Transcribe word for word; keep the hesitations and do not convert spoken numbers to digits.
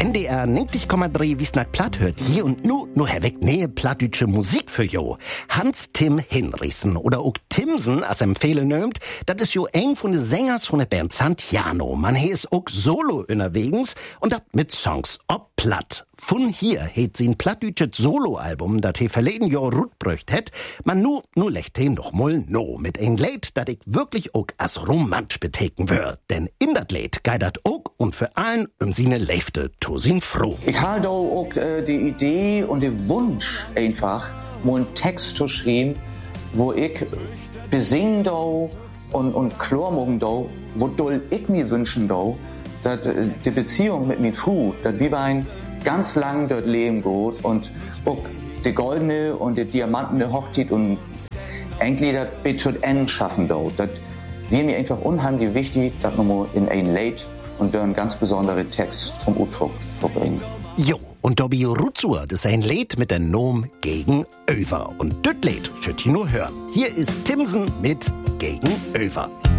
N D R neunzig Komma drei Wiesnack Platt hört je und nu, nu herweg nähe plattdütsche Musik für jo. Hans-Tim Hinrichsen oder auch Timsen, as empfehle nömt, dat is jo eng von de Sängers von der Band Santiano. Man he is auch solo unterwegs und dat mit Songs ob platt. Von hier heet sie ein plattdütsches Soloalbum, dat he verleden Jahr rutbrücht het. Man nu, nu lecht he noch mal no mit ein Lied, dat ich wirklich auch as romantisch beteken wür. Denn in dat Lied geht dat auch und für allen um sine Leifte to sin froh. Ich habe auch äh, die Idee und den Wunsch einfach, mal einen Text zu schreiben, wo ich besingen da und, und klarmachen da, wo doll ich mir wünschen da, dass äh, die Beziehung mit mir Frau, dass wir ein ganz lang dort leben geht und auch die goldene und die diamantene Hochzeit und eigentlich das bis zu Ende schaffen da. Das wäre mir einfach unheimlich wichtig, das nochmal in ein Lied und dann einen ganz besonderen Text zum Ausdruck zu bringen. Jo, und Dobby Rutzur, das ist ein Lied mit der Nom Gegenöver. Und das Lied schütt ihr nur hören. Hier ist Timsen mit Gegenöver.